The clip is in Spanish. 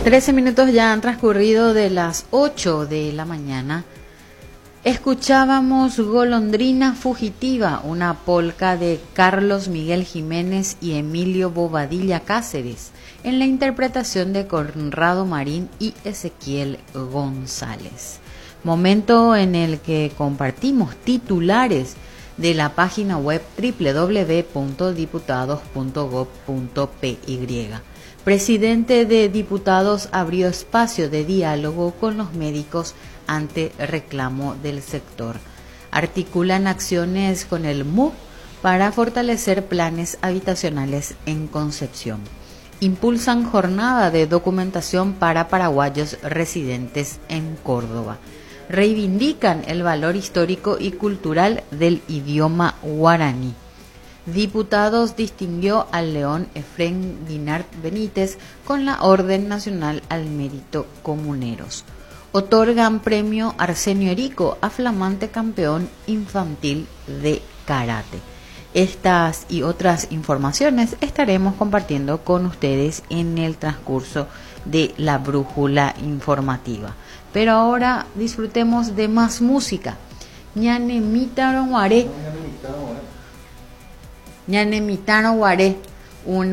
13 minutos ya han transcurrido de las 8 de la mañana. Escuchábamos Golondrina Fugitiva, una polca de Carlos Miguel Jiménez y Emilio Bobadilla Cáceres, en la interpretación de Conrado Marín y Ezequiel González. Momento en el que compartimos titulares de la página web www.diputados.gov.py. Presidente de Diputados abrió espacio de diálogo con los médicos ante reclamo del sector. Articulan acciones con el MUP para fortalecer planes habitacionales en Concepción. Impulsan jornada de documentación para paraguayos residentes en Córdoba. Reivindican el valor histórico y cultural del idioma guaraní. Diputados distinguió al león Efrén Guinart Benítez con la Orden Nacional al Mérito Comuneros. Otorgan premio Arsenio Erico a flamante campeón infantil de karate. Estas y otras informaciones estaremos compartiendo con ustedes en el transcurso de la brújula informativa. Pero ahora disfrutemos de más música. Ñanemitano Guaré. Ñanemitano Guaré, una